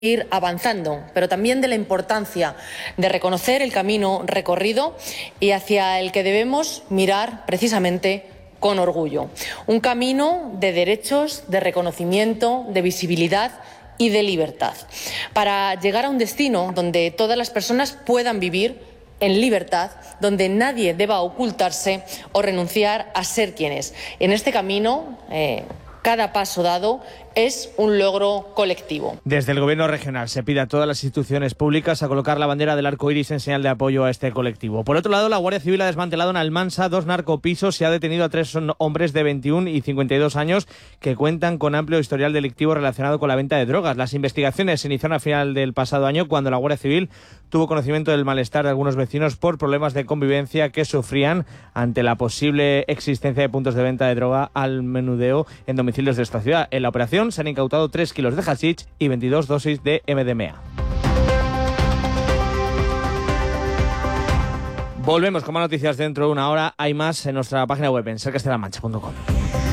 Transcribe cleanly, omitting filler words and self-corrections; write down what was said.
ir avanzando, pero también de la importancia de reconocer el camino recorrido y hacia el que debemos mirar precisamente con orgullo. Un camino de derechos, de reconocimiento, de visibilidad y de libertad, para llegar a un destino donde todas las personas puedan vivir en libertad, donde nadie deba ocultarse o renunciar a ser quien es. En este camino, cada paso dado es un logro colectivo. Desde el Gobierno regional se pide a todas las instituciones públicas a colocar la bandera del arco iris en señal de apoyo a este colectivo. Por otro lado, la Guardia Civil ha desmantelado en Almansa 2 narcopisos y ha detenido a 3 hombres de 21 y 52 años que cuentan con amplio historial delictivo relacionado con la venta de drogas. Las investigaciones se iniciaron a final del pasado año cuando la Guardia Civil tuvo conocimiento del malestar de algunos vecinos por problemas de convivencia que sufrían ante la posible existencia de puntos de venta de droga al menudeo en domicilios de esta ciudad. En la operación se han incautado 3 kilos de hachís y 22 dosis de MDMA. Volvemos con más noticias dentro de una hora. Hay más en nuestra página web en sercastellalamancha.com.